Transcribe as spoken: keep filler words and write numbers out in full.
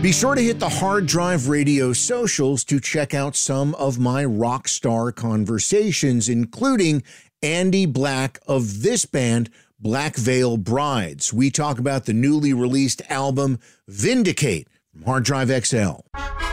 Be sure to hit the Hard Drive Radio socials to check out some of my rock star conversations, including Andy Black of this band, Black Veil Brides. We talk about the newly released album Vindicate from Hard Drive X L.